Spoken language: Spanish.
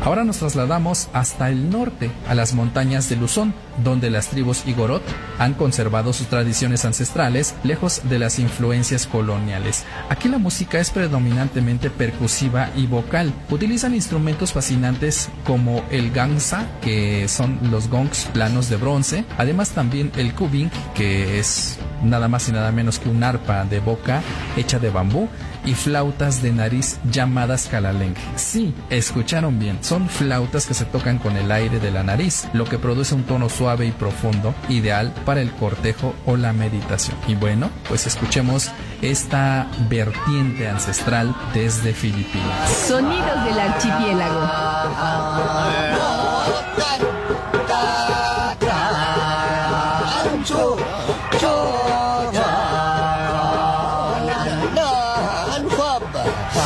Ahora nos trasladamos hasta el norte, a las montañas de Luzón, donde las tribus Igorot han conservado sus tradiciones ancestrales lejos de las influencias coloniales. Aquí la música es predominantemente percusiva y vocal. Utilizan instrumentos fascinantes como el gangsa, que son los gongs planos de bronce, además también el kubing, que es nada más y nada menos que un arpa de boca hecha de bambú, y flautas de nariz llamadas calaleng. Sí, escucharon bien, son flautas que se tocan con el aire de la nariz, lo que produce un tono suave y profundo, ideal para el cortejo o la meditación. Y bueno, pues escuchemos esta vertiente ancestral desde Filipinas. Sonidos del archipiélago.